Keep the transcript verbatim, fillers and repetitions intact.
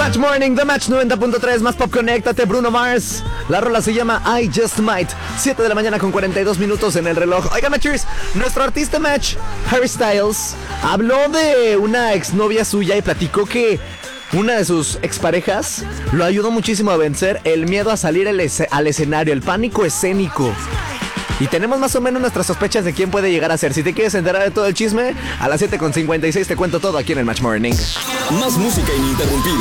Match Morning, The Match noventa punto tres, más pop, conéctate, Bruno Mars. La rola se llama I Just Might. siete de la mañana con cuarenta y dos minutos en el reloj. Oiga, Matchers, nuestro artista Match, Harry Styles, habló de una exnovia suya y platicó que una de sus exparejas lo ayudó muchísimo a vencer el miedo a salir al, es- al escenario, el pánico escénico. Y tenemos más o menos nuestras sospechas de quién puede llegar a ser. Si te quieres enterar de todo el chisme, a las siete con cincuenta y seis te cuento todo aquí en el Match Morning. Más música ininterrumpida.